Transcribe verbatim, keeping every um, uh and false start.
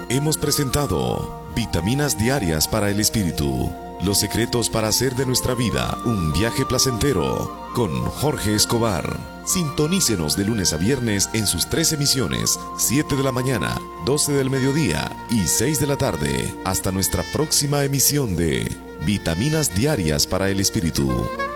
Hemos presentado Vitaminas Diarias para el Espíritu. Los secretos para hacer de nuestra vida un viaje placentero con Jorge Escobar. Sintonícenos de lunes a viernes en sus tres emisiones, siete de la mañana, doce del mediodía y seis de la tarde. Hasta nuestra próxima emisión de Vitaminas Diarias para el Espíritu.